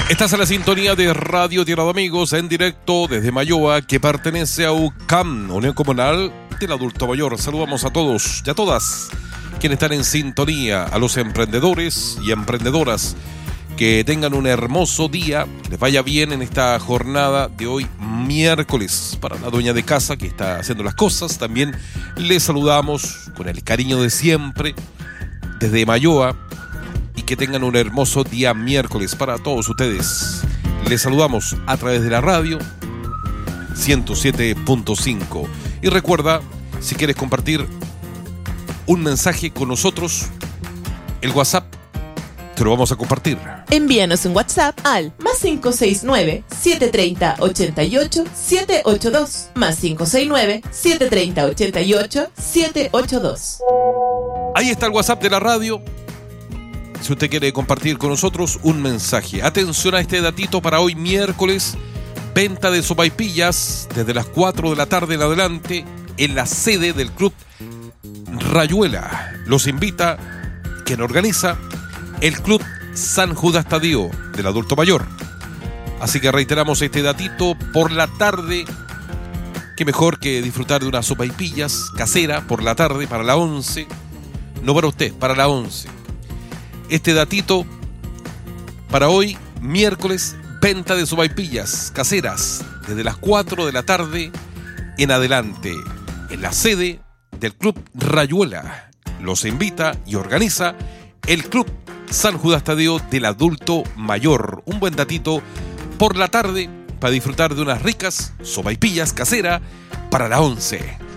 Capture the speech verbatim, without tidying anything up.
Estás en la sintonía de Radio Tierra de Amigos en directo desde Mayoa, que pertenece a U C A M, Unión Comunal del Adulto Mayor. Saludamos a todos y a todas quienes están en sintonía, a los emprendedores y emprendedoras. Que tengan un hermoso día, que les vaya bien en esta jornada de hoy, miércoles. Para la dueña de casa que está haciendo las cosas, también les saludamos con el cariño de siempre desde Mayoa. Y que tengan un hermoso día miércoles para todos ustedes. Les saludamos a través de la radio ciento siete punto cinco. Y recuerda, si quieres compartir un mensaje con nosotros, el WhatsApp te lo vamos a compartir. Envíanos un WhatsApp al más cinco seis nueve, siete tres cero, ocho ocho, siete ocho dos. Más cinco seis nueve, siete tres cero, ocho ocho, siete ocho dos. Ahí está el WhatsApp de la radio. Si usted quiere compartir con nosotros un mensaje. Atención a este datito para hoy miércoles. Venta de sopaipillas desde las cuatro de la tarde en adelante en la sede del Club Rayuela. Los invita, quien organiza, el Club San Judas Tadeo del Adulto Mayor. Así que reiteramos este datito por la tarde. Qué mejor que disfrutar de unas sopaipillas casera por la tarde para la once. No para usted, para la once. Este datito para hoy, miércoles, venta de sopaipillas caseras desde las cuatro de la tarde en adelante en la sede del Club Rayuela. Los invita y organiza el Club San Judas Tadeo del Adulto Mayor. Un buen datito por la tarde para disfrutar de unas ricas sopaipillas caseras para la once.